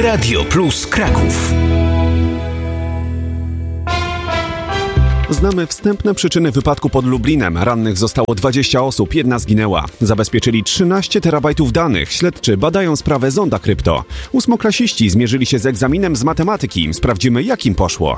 Radio Plus Kraków. Znamy wstępne przyczyny wypadku pod Lublinem. Rannych zostało 20 osób, 1 zginęła. Zabezpieczyli 13 terabajtów danych. Śledczy badają sprawę zonda krypto. 8-klasiści zmierzyli się z egzaminem z matematyki. Sprawdzimy, jak im poszło.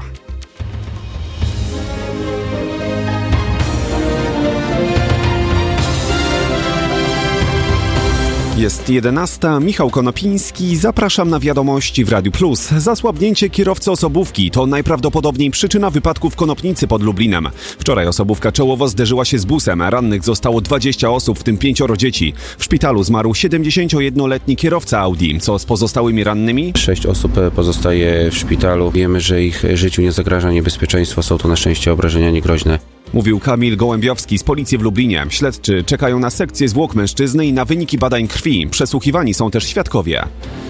Jest 11. Michał Konopiński. Zapraszam na wiadomości w Radiu Plus. Zasłabnięcie kierowcy osobówki to najprawdopodobniej przyczyna wypadku w Konopnicy pod Lublinem. Wczoraj osobówka czołowo zderzyła się z busem. Rannych zostało 20 osób, w tym 5 dzieci. W szpitalu zmarł 71-letni kierowca Audi. Co z pozostałymi rannymi? 6 osób pozostaje w szpitalu. Wiemy, że ich życiu nie zagraża niebezpieczeństwo. Są to na szczęście obrażenia niegroźne. Mówił Kamil Gołębiowski z policji w Lublinie. Śledczy czekają na sekcję zwłok mężczyzny i na wyniki badań krwi. Przesłuchiwani są też świadkowie.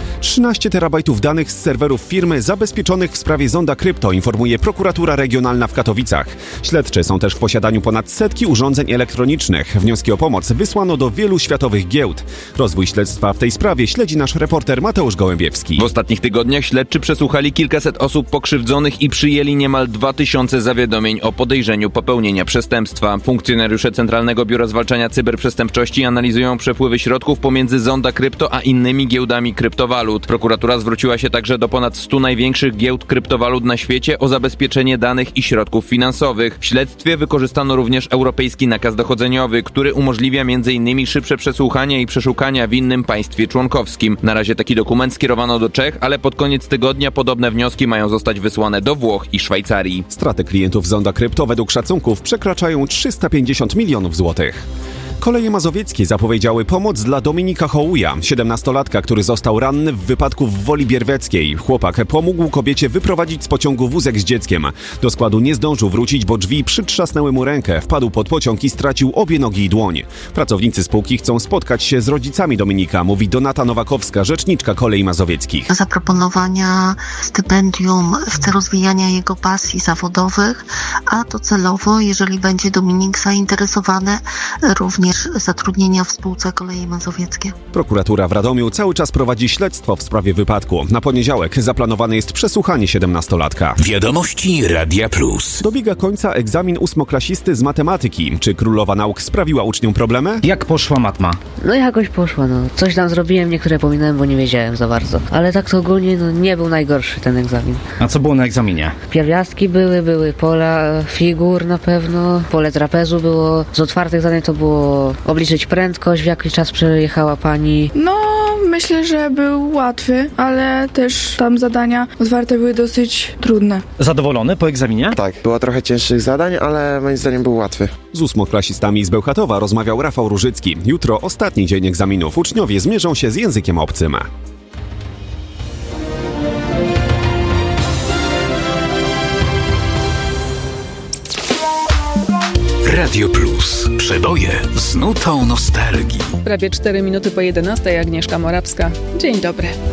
13 terabajtów danych z serwerów firmy zabezpieczonych w sprawie zonda krypto, informuje prokuratura regionalna w Katowicach. Śledczy są też w posiadaniu ponad setki urządzeń elektronicznych. Wnioski o pomoc wysłano do wielu światowych giełd. Rozwój śledztwa w tej sprawie śledzi nasz reporter Mateusz Gołębiewski. W ostatnich tygodniach śledczy przesłuchali kilkaset osób pokrzywdzonych i przyjęli niemal 2000 zawiadomień o podejrzeniu popełnienia przestępstwa. Funkcjonariusze Centralnego Biura Zwalczania Cyberprzestępczości analizują przepływy środków pomiędzy zonda krypto a innymi giełdami kryptowalut. Prokuratura zwróciła się także do ponad 100 największych giełd kryptowalut na świecie o zabezpieczenie danych i środków finansowych. W śledztwie wykorzystano również europejski nakaz dochodzeniowy, który umożliwia m.in. szybsze przesłuchania i przeszukania w innym państwie członkowskim. Na razie taki dokument skierowano do Czech, ale pod koniec tygodnia podobne wnioski mają zostać wysłane do Włoch i Szwajcarii. Straty klientów zonda krypto według szacunków przekraczają 350 milionów złotych. Koleje mazowieckie zapowiedziały pomoc dla Dominika Hołuja, 17-latka, który został ranny w wypadku w Woli Bierweckiej. Chłopak pomógł kobiecie wyprowadzić z pociągu wózek z dzieckiem. Do składu nie zdążył wrócić, bo drzwi przytrzasnęły mu rękę, wpadł pod pociąg i stracił obie nogi i dłoń. Pracownicy spółki chcą spotkać się z rodzicami Dominika, mówi Donata Nowakowska, rzeczniczka Kolei Mazowieckich. Zaproponowania stypendium w celu rozwijania jego pasji zawodowych, a docelowo, jeżeli będzie Dominik zainteresowany, również zatrudnienia w spółce Koleje Mazowieckie. Prokuratura w Radomiu cały czas prowadzi śledztwo w sprawie wypadku. Na poniedziałek zaplanowane jest przesłuchanie 17-latka. Wiadomości Radia Plus. Dobiega końca egzamin 8-klasisty z matematyki. Czy królowa nauk sprawiła uczniom problemy? Jak poszła matma? No jakoś poszła, Coś tam zrobiłem, niektóre pominąłem, bo nie wiedziałem za bardzo. Ale tak to ogólnie nie był najgorszy ten egzamin. A co było na egzaminie? Pierwiastki były pola figur na pewno, pole trapezu było. Z otwartych zadań to było obliczyć prędkość, w jaki czas przejechała pani. Myślę, że był łatwy, ale też tam zadania otwarte były dosyć trudne. Zadowolony po egzaminie? Tak, było trochę cięższych zadań, ale moim zdaniem był łatwy. Z 8-klasistami z Bełchatowa rozmawiał Rafał Różycki. Jutro ostatni dzień egzaminów. Uczniowie zmierzą się z językiem obcym. Radio Plus. Przeboje z nutą nostalgii. Prawie 4 minuty po 11:00. Agnieszka Morawska. Dzień dobry.